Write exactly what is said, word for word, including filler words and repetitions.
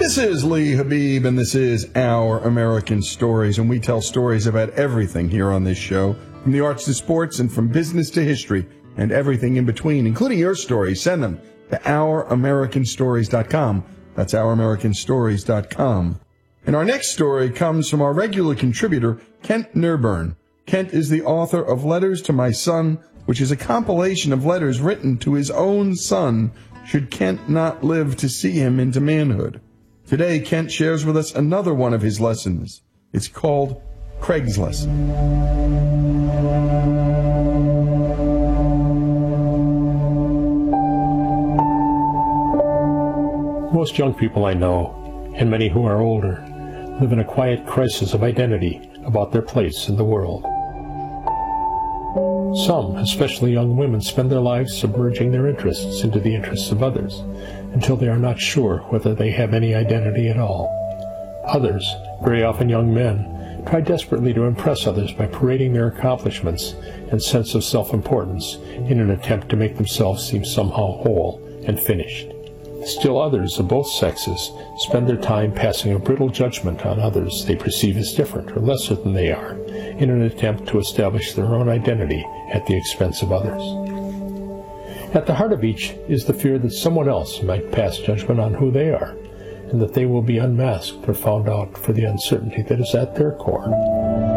This is Lee Habib, and this is Our American Stories, and we tell stories about everything here on this show, from the arts to sports and from business to history and everything in between, including your stories. Send them to our american stories dot com. That's our american stories dot com. And our next story comes from our regular contributor, Kent Nerburn. Kent is the author of Letters to My Son, which is a compilation of letters written to his own son, should Kent not live to see him into manhood. Today, Kent shares with us another one of his lessons. It's called Craig's Lesson. Most young people I know, and many who are older, live in a quiet crisis of identity about their place in the world. Some, especially young women, spend their lives submerging their interests into the interests of others until they are not sure whether they have any identity at all. Others, very often young men, try desperately to impress others by parading their accomplishments and sense of self-importance in an attempt to make themselves seem somehow whole and finished. Still others of both sexes spend their time passing a brittle judgment on others they perceive as different or lesser than they are, in an attempt to establish their own identity at the expense of others. At the heart of each is the fear that someone else might pass judgment on who they are, and that they will be unmasked or found out for the uncertainty that is at their core.